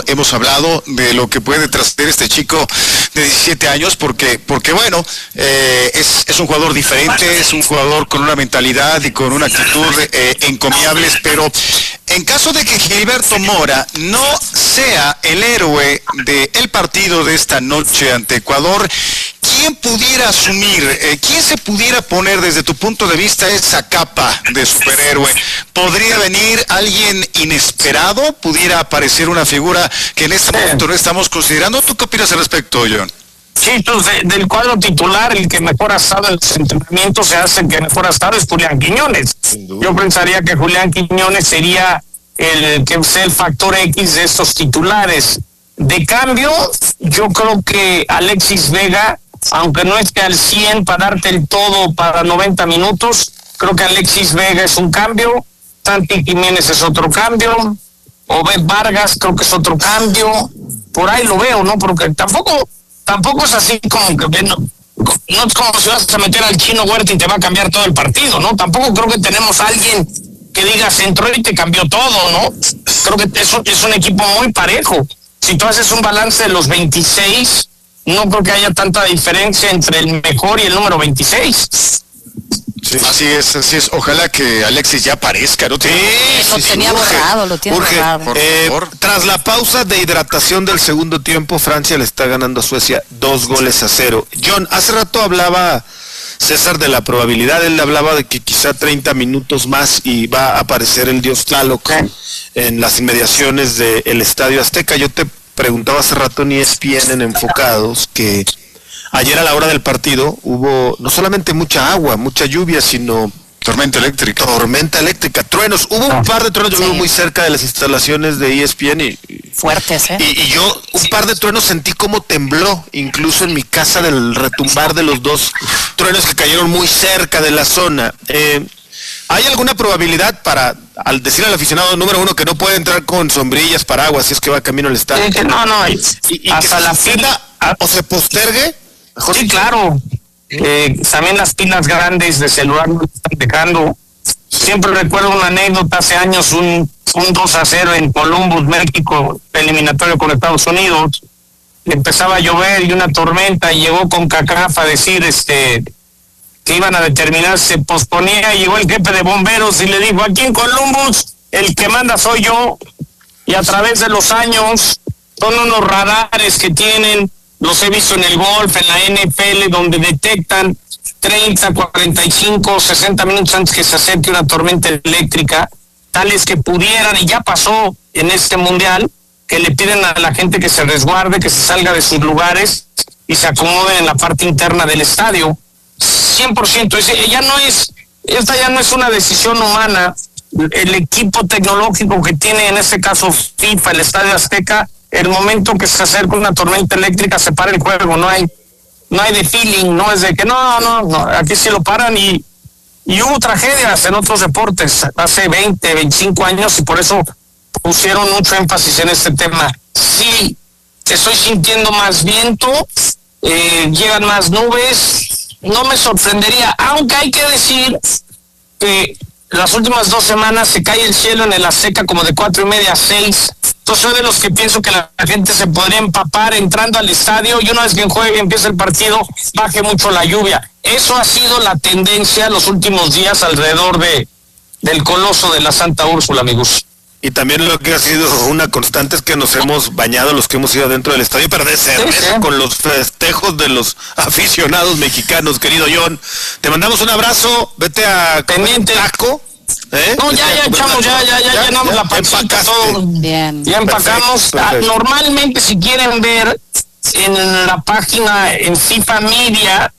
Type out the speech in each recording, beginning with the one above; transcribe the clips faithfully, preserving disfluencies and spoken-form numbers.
hemos hablado de lo que puede trascender este chico de diecisiete años, porque, porque bueno, eh, es, es un jugador diferente, es un jugador con una mentalidad y con una actitud eh, encomiables, pero en caso de que Gilberto Mora no sea el héroe del partido de esta noche ante Ecuador, ¿quién pudiera asumir, eh, quién se pudiera poner desde tu punto de vista esa capa de superhéroe? ¿Podría venir alguien inesperado? ¿Pudiera aparecer una figura que en este momento no estamos considerando? ¿Tú qué opinas al respecto, John? Sí, entonces, de, del cuadro titular, el que mejor ha estado en los entrenamientos, se hace el que mejor ha estado es Julián Quiñones. Yo pensaría que Julián Quiñones sería el que sea el factor X de estos titulares. De cambio, yo creo que Alexis Vega, aunque no esté al cien para darte el todo para noventa minutos, creo que Alexis Vega es un cambio, Santi Jiménez es otro cambio, Obed Vargas creo que es otro cambio, por ahí lo veo, ¿no? Porque tampoco tampoco es así como que no, no es como si vas a meter al Chino Huerta y te va a cambiar todo el partido, ¿no? Tampoco creo que tenemos a alguien que diga entró y te cambió todo, ¿no? Creo que es un, es un equipo muy parejo. Si tú haces un balance de los veintiséis, no creo que haya tanta diferencia entre el mejor y el número veintiséis. Sí, así es, así es. Ojalá que Alexis ya aparezca, ¿no? Sí, lo sí, tenía sí, borrado, lo tiene urge, borrado. Por eh, tras la pausa de hidratación del segundo tiempo, Francia le está ganando a Suecia dos goles a cero. John, hace rato hablaba César de la probabilidad, él hablaba de que quizá treinta minutos más y va a aparecer el dios Tlaloc en las inmediaciones del Estadio Azteca. Yo te preguntaba hace rato en E S P N en Enfocados que ayer a la hora del partido hubo no solamente mucha agua, mucha lluvia, sino tormenta eléctrica. Tormenta eléctrica, truenos. Hubo un par de truenos, yo sí. vivo muy cerca de las instalaciones de E S P N y, fuertes, ¿eh? Y, y yo un par de truenos sentí como tembló, incluso en mi casa, del retumbar de los dos truenos que cayeron muy cerca de la zona. Eh, ¿Hay alguna probabilidad para, al decir al aficionado número uno que no puede entrar con sombrillas, paraguas, si es que va camino al estadio? Sí, no, no, y, y, y hasta la fila o se postergue? Mejor sí, claro. Eh, también las pilas grandes de celular no están dejando. Siempre recuerdo una anécdota hace años, un, un dos a cero en Columbus, México, eliminatorio con Estados Unidos. Empezaba a llover y una tormenta y llegó con CACAF a decir este que iban a determinar, se posponía, y llegó el jefe de bomberos y le dijo, aquí en Columbus el que manda soy yo, y a través de los años son unos radares que tienen, los he visto en el golf, en la N F L, donde detectan treinta, cuarenta y cinco, sesenta minutos antes que se acerque una tormenta eléctrica, tales que pudieran, y ya pasó en este mundial, que le piden a la gente que se resguarde, que se salga de sus lugares y se acomoden en la parte interna del estadio. cien por ciento, ese ya no es, esta ya no es una decisión humana. El equipo tecnológico que tiene en este caso FIFA, el Estadio Azteca, el momento que se acerca una tormenta eléctrica se para el juego, no hay no hay de feeling, no es de que no, no, no, aquí sí lo paran, y, y hubo tragedias en otros deportes hace veinte, veinticinco años, y por eso pusieron mucho énfasis en este tema. Sí, estoy sintiendo más viento, eh, llegan más nubes, no me sorprendería, aunque hay que decir que las últimas dos semanas se cae el cielo en el Azteca como de cuatro y media a seis. Entonces soy de los que pienso que la gente se podría empapar entrando al estadio, y una vez que juegue y empiece el partido, baje mucho la lluvia. Eso ha sido la tendencia los últimos días alrededor de del Coloso de la Santa Úrsula, amigos. Y también lo que ha sido una constante es que nos hemos bañado los que hemos ido dentro del estadio, pero de cerveza, sí, sí. con los festejos de los aficionados mexicanos, querido John. Te mandamos un abrazo, vete a pendiente taco. ¿Eh? No, ya, ya echamos, ya, ya, ya, ya llenamos ya, la pancita, todo. Bien. Ya empacamos. Perfecto, perfecto. Normalmente, si quieren ver en la página en FIFA Media,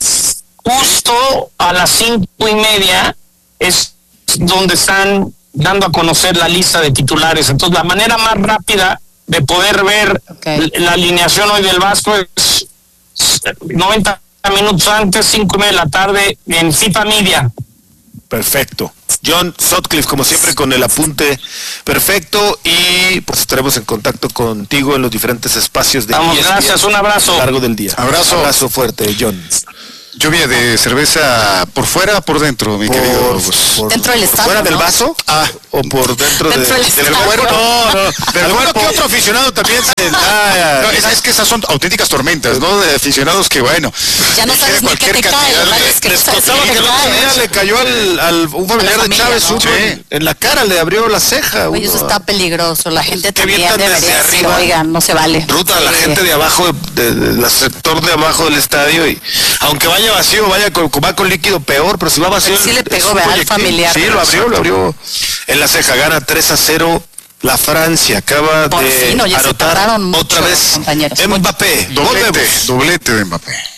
justo a las cinco y media es donde están dando a conocer la lista de titulares. Entonces, la manera más rápida de poder ver okay. la alineación hoy del Vasco es noventa minutos antes, cinco y media de la tarde, en FIFA Media. Perfecto. John Sutcliffe, como siempre, con el apunte perfecto, y pues estaremos en contacto contigo en los diferentes espacios de Vamos, gracias, un abrazo. A lo largo del día. Abrazo. Abrazo fuerte, John. Lluvia de cerveza por fuera o por dentro, mi por, querido. Por, dentro del estadio, ¿fuera ¿no? del vaso? Ah, o por dentro, dentro de, del, del estadio. cuerpo. No, no. Del cuerpo que otro aficionado también se da. No, es, es que esas son auténticas tormentas, ¿no? De aficionados que, bueno. Ya no sabes ni qué te cae, ¿verdad? Es que no sabes ni qué te cae. Le cayó al, al un familiar de Chávez, ¿no? en, en la cara, le abrió la ceja. Oye, eso está peligroso. La gente también debería decir, oigan, no se vale. Ruta a la gente de abajo, del de, sector de abajo del estadio, y aunque vaya vacío, vaya con, va con líquido peor, pero si va vacío. Pero sí le pegó, ¿verdad? Al familiar. Sí, lo abrió, lo abrió en la ceja. Gana tres a cero la Francia, acaba Por de fin, oye, anotar se otra mucho, vez compañeros. Mbappé. Doblete, doblete de Mbappé.